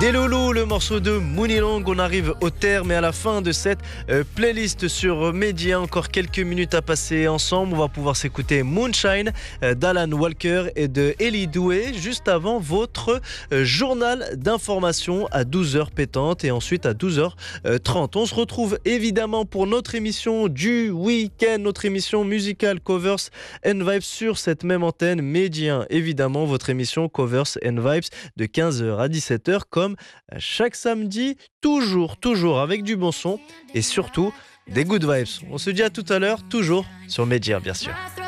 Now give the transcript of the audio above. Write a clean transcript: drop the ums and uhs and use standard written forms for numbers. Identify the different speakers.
Speaker 1: Delolo, le morceau de Moonilong. On arrive au terme et à la fin de cette playlist sur Média. Encore quelques minutes à passer ensemble. On va pouvoir s'écouter Moonshine d'Alan Walker et de Ellie Doué juste avant votre journal d'information à 12h pétante et ensuite à 12h30. On se retrouve évidemment pour notre émission du week-end, notre émission musicale Covers and Vibes sur cette même antenne Média. Évidemment, votre émission Covers and Vibes de 15h à 17h comme chaque samedi, toujours avec du bon son et surtout des good vibes. On se dit à tout à l'heure, toujours sur Média bien sûr.